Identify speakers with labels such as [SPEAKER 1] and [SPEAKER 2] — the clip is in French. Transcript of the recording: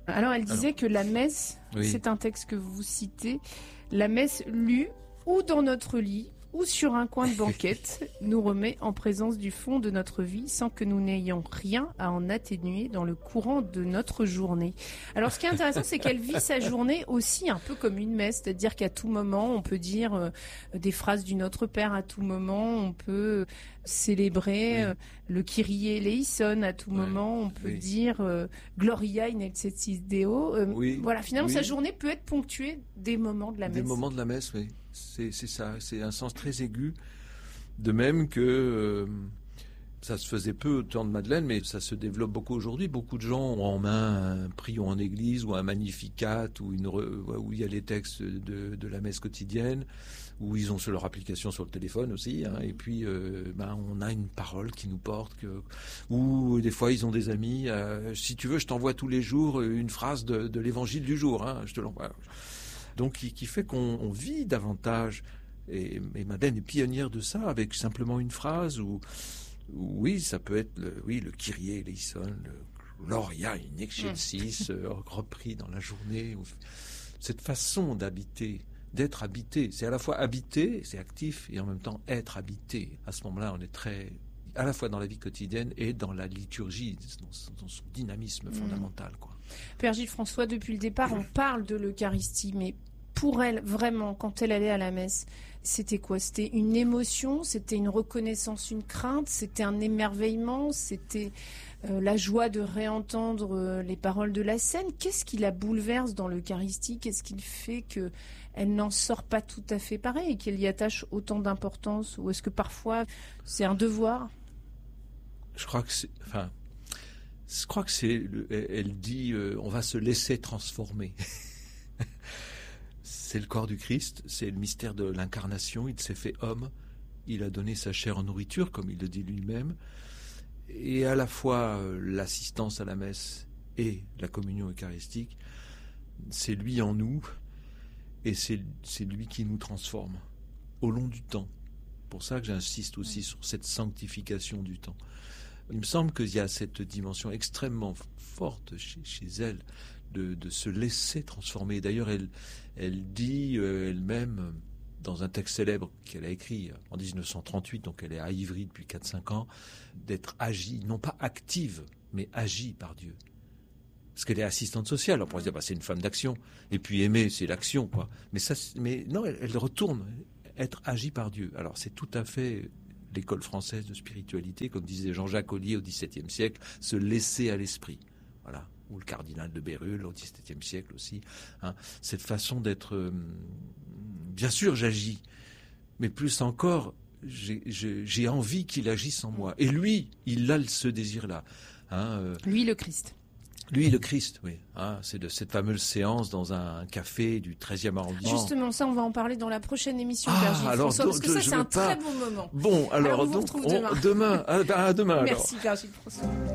[SPEAKER 1] Alors, elle disait que la messe, c'est un texte que vous citez, la messe lue ou dans notre lit, ou sur un coin de banquette, nous remet en présence du fond de notre vie sans que nous n'ayons rien à en atténuer dans le courant de notre journée. Alors ce qui est intéressant, c'est qu'elle vit sa journée aussi un peu comme une messe, c'est-à-dire qu'à tout moment, on peut dire des phrases du Notre Père, à tout moment, on peut célébrer le Kyrie eleison, à tout moment, on peut dire Gloria in excelsis Deo. Voilà, finalement, sa journée peut être ponctuée des moments de la messe.
[SPEAKER 2] Des moments de la messe, oui. C'est ça, c'est un sens très aigu. De même que ça se faisait peu au temps de Madeleine, mais ça se développe beaucoup aujourd'hui. Beaucoup de gens ont en main un prion en église ou un magnificat où il y a les textes de la messe quotidienne, où ils ont sur leur application sur le téléphone aussi. Et puis, on a une parole qui nous porte. Ou des fois, ils ont des amis. Si tu veux, je t'envoie tous les jours une phrase de l'évangile du jour. Je te l'envoie. Donc, qui fait qu'on vit davantage. Et Madeleine est pionnière de ça, avec simplement une phrase où oui, ça peut être le Kyrie eleison, le Gloria in excelsis, repris dans la journée. Cette façon d'habiter, d'être habité, c'est à la fois habiter, c'est actif, et en même temps être habité. À ce moment-là, on est très, à la fois dans la vie quotidienne et dans la liturgie, dans son dynamisme fondamental, quoi.
[SPEAKER 1] Père Gilles François, depuis le départ, on parle de l'Eucharistie, mais pour elle, vraiment, quand elle allait à la messe, c'était quoi? C'était une émotion, c'était une reconnaissance, une crainte, c'était un émerveillement, c'était la joie de réentendre les paroles de la scène. Qu'est-ce qui la bouleverse dans l'Eucharistie? Qu'est-ce qui fait qu'elle n'en sort pas tout à fait pareil et qu'elle y attache autant d'importance? Ou est-ce que parfois c'est un devoir?
[SPEAKER 2] Je crois que elle dit, on va se laisser transformer. C'est le corps du Christ, c'est le mystère de l'incarnation. Il s'est fait homme, il a donné sa chair en nourriture, comme il le dit lui-même. Et à la fois l'assistance à la messe et la communion eucharistique, c'est lui en nous, et c'est lui qui nous transforme au long du temps. C'est pour ça que j'insiste aussi sur cette sanctification du temps. Il me semble qu'il y a cette dimension extrêmement forte chez elle de se laisser transformer. D'ailleurs, elle dit elle-même, dans un texte célèbre qu'elle a écrit en 1938, donc elle est à Ivry depuis 4-5 ans, d'être agie, non pas active, mais agie par Dieu. Parce qu'elle est assistante sociale. On pourrait se dire, c'est une femme d'action. Et puis aimer, c'est l'action, quoi. Mais non, elle retourne être agie par Dieu. Alors, c'est tout à fait l'école française de spiritualité, comme disait Jean-Jacques Ollier au XVIIe siècle, se laisser à l'esprit. Voilà. Ou le cardinal de Bérulle au XVIIe siècle aussi. Cette façon d'être... bien sûr, j'agis. Mais plus encore, j'ai envie qu'il agisse en moi. Et lui, il a ce désir-là.
[SPEAKER 1] Lui, le Christ.
[SPEAKER 2] Lui, le Christ, oui. C'est de cette fameuse séance dans un café du 13e arrondissement.
[SPEAKER 1] Justement, ça, on va en parler dans la prochaine émission, Père Gilles François, parce que ça, c'est un très bon moment.
[SPEAKER 2] Bon, alors
[SPEAKER 1] on vous retrouve demain.
[SPEAKER 2] Demain. Demain,
[SPEAKER 1] Merci, Père Gilles François.